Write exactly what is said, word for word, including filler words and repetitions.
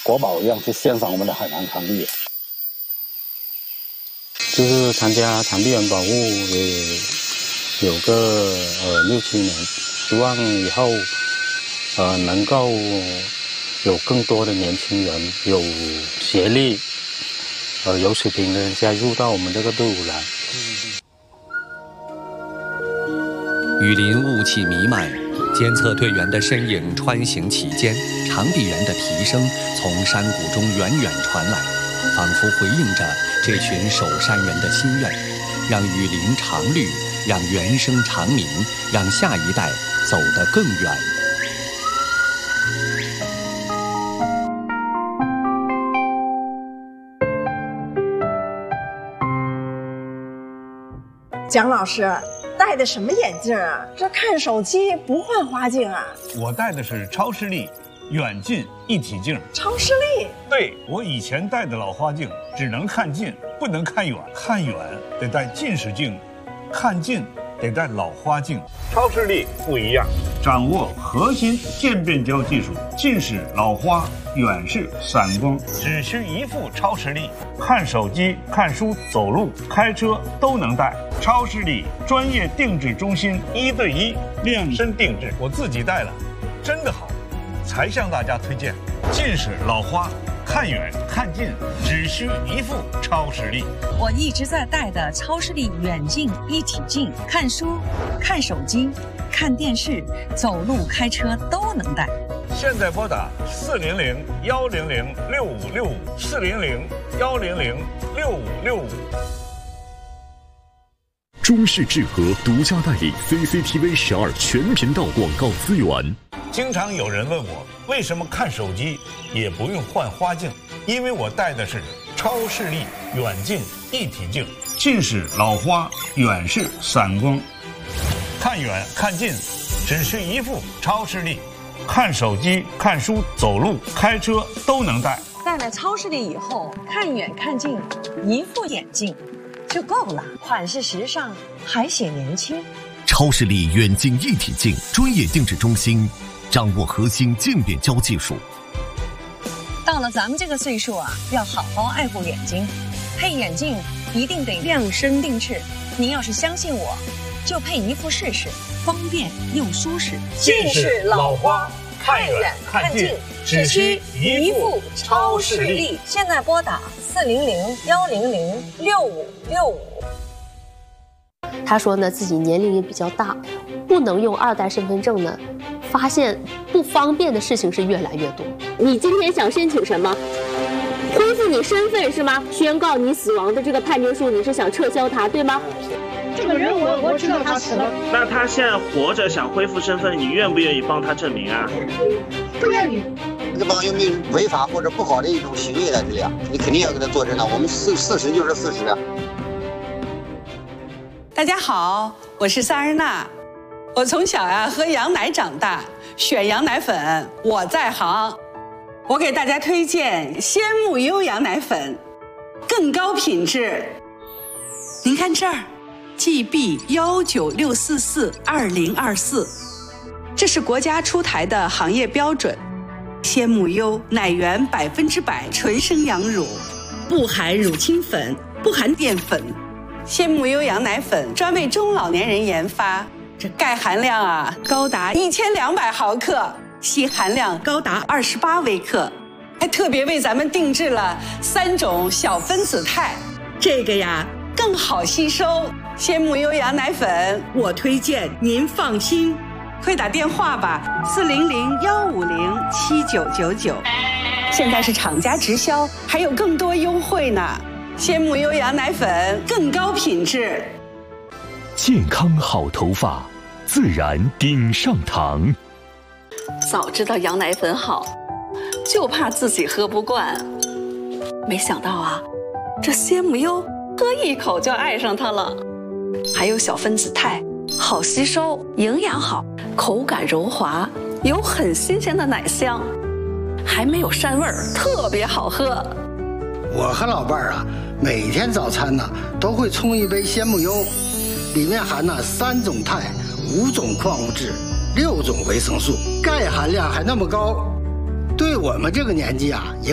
国宝一样去欣赏我们的海南长臂猿。 就是参加长臂猿保护也有个呃六七年，希望以后呃能够有更多的年轻人有学历、呃有水平的人加入到我们这个队伍来。 雨林雾气弥漫，监测队员的身影穿行其间，长臂猿的啼声从山谷中远远传来，仿佛回应着这群守山人的心愿，让雨林长绿，让原声长鸣，让下一代走得更远。 蒋老师戴的什么眼镜啊？这看手机不换花镜啊？ 我戴的是超视力远近一体镜。 超视力？ 对，我以前戴的老花镜只能看近，不能看远，看远得戴近视镜，看近得戴老花镜。超视力不一样，掌握核心渐变焦技术，近视、老花、远视、散光，只需一副超视力，看手机、看书、走路、开车都能戴。超视力专业定制中心，一对一量身定制，我自己戴了，真的好，才向大家推荐。近视、老花，看远看近只需一副超视力。 我一直在戴的超视力远近一体镜，看书、看手机、看电视、走路、开车都能戴。 现在拨打四零零幺零零六五六五四零零幺零零六五六五。 中视智和独家代理 C C T V 十二全频道广告资源。 经常有人问我，为什么看手机也不用换花镜？因为我戴的是超视力远近一体镜，近视、老花、远视、散光，看远看近只需一副超视力，看手机、看书、走路、开车都能戴。 戴了超视力以后，看远看近，一副眼镜就够了，款式时尚，还显年轻。 超视力远近一体镜专业定制中心，掌握核心渐变焦技术。 到了咱们这个岁数啊，要好好爱护眼睛，配眼镜一定得量身定制。您要是相信我，就配一副试试，方便又舒适。 近视、老花，看远看近只需一副超视力。 现在拨打四零零幺零零六五六五。 他说呢，自己年龄也比较大，不能用二代身份证呢，发现不方便的事情是越来越多。 你今天想申请什么？恢复你身份是吗？宣告你死亡的这个判决书，你是想撤销它，对吗？ 这个人我我知道他死了， 那他现在活着想恢复身份，你愿不愿意帮他证明啊？ 不愿意。 这帮有没有违法或者不好的一种行为在这里啊？你肯定要给他做证的。我们事事实就是事实啊。 大家好，我是萨日娜。我从小呀、啊、喝羊奶长大，选羊奶粉我在行。我给大家推荐鲜木优羊奶粉，更高品质。您看这儿 ，G B 幺九六四四二零二四，这是国家出台的行业标准。鲜木优奶源百分之百纯生羊乳，不含乳清粉，不含淀粉。鲜木优羊奶粉专为中老年人研发，这钙含量啊高达一千两百毫克，硒含量高达二十八微克，还特别为咱们定制了三种小分子肽，这个呀更好吸收。鲜木优羊奶粉，我推荐您放心，快打电话吧，四零零幺五零七九九九。现在是厂家直销，还有更多优惠呢。鲜木优羊奶粉更高品质， 健康好头发，自然顶上堂。 早知道羊奶粉好，就怕自己喝不惯。没想到啊，这鲜木优喝一口就爱上它了。还有小分子肽，好吸收，营养好，口感柔滑，有很新鲜的奶香，还没有膻味儿，特别好喝。 我和老伴儿啊，每天早餐呢都会冲一杯鲜木优，里面含了三种肽、五种矿物质、六种维生素，钙含量还那么高，对我们这个年纪啊。